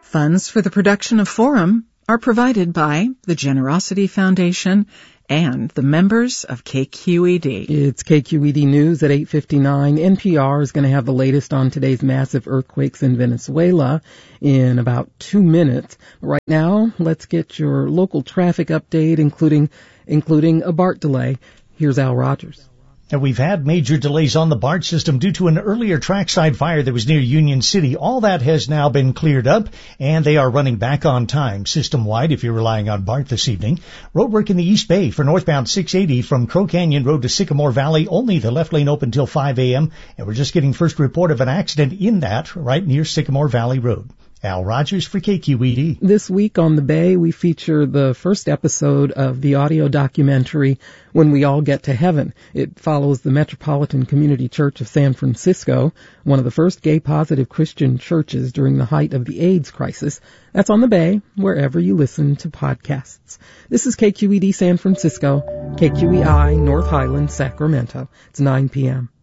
Funds for the production of Forum are provided by the Generosity Foundation and the members of KQED. It's KQED News at 8:59. NPR is going to have the latest on today's massive earthquakes in Venezuela in about 2 minutes. Right now, let's get your local traffic update, including a BART delay. Here's Al Rogers. And we've had major delays on the BART system due to an earlier trackside fire that was near Union City. All that has now been cleared up, and they are running back on time system-wide if you're relying on BART this evening. Roadwork in the East Bay for northbound 680 from Crow Canyon Road to Sycamore Valley. Only the left lane open till 5 a.m., and we're just getting first report of an accident in that right near Sycamore Valley Road. Al Rogers for KQED. This week on the Bay, we feature the first episode of the audio documentary When We All Get to Heaven. It follows the Metropolitan Community Church of San Francisco, one of the first gay-positive Christian churches during the height of the AIDS crisis. That's on the Bay, wherever you listen to podcasts. This is KQED San Francisco, KQEI North Highlands, Sacramento. It's 9 p.m.